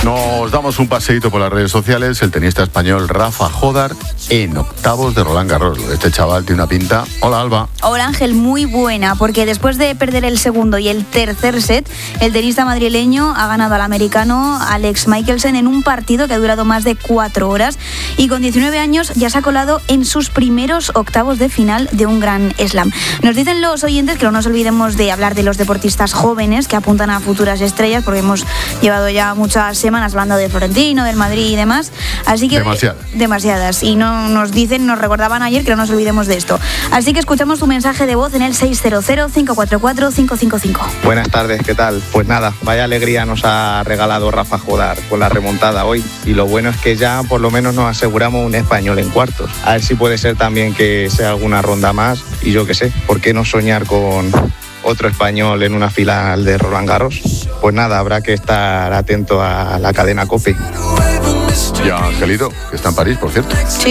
Nos damos un paseíto por las redes sociales. El tenista español Rafa Jódar en octavos de Roland Garros. Este chaval tiene una pinta. Hola, Alba. Hola, Ángel, muy buena, porque después de perder el segundo y el tercer set, el tenista madrileño ha ganado al americano Alex Michelsen en un partido que ha durado más de 4 horas y con 19 años ya se ha colado en sus primeros octavos de final de un Grand Slam. Nos dicen los oyentes que no nos olvidemos de hablar de los deportistas jóvenes que apuntan a futuras estrellas, porque hemos llevado ya muchas semanas hablando de Florentino, del Madrid y demás, así que demasiadas, y nos recordaban ayer que no nos olvidemos de esto, así que escuchamos tu mensaje de voz en el 600-544-555. Buenas tardes, ¿qué tal? Pues nada, vaya alegría nos ha regalado Rafa Jódar con la remontada hoy, y lo bueno es que ya por lo menos nos aseguramos un español en cuartos, a ver si puede ser también que sea alguna ronda más, y yo qué sé, ¿por qué no soñar con otro español en una final de Roland Garros? Pues nada, habrá que estar atento a la cadena COPE. Y a Angelito, que está en París, por cierto. Sí.